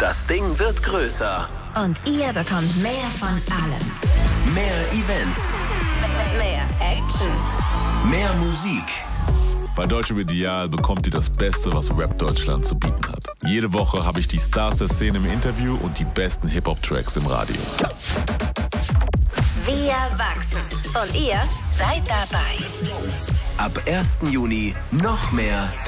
Das Ding wird größer. Und ihr bekommt mehr von allem. Mehr Events. Mehr Action. Mehr Musik. Bei Deutsche Ideal bekommt ihr das Beste, was Rap Deutschland zu bieten hat. Jede Woche habe ich die Stars der Szene im Interview und die besten Hip-Hop-Tracks im Radio. Wir wachsen. Und ihr seid dabei. Ab 1. Juni noch mehr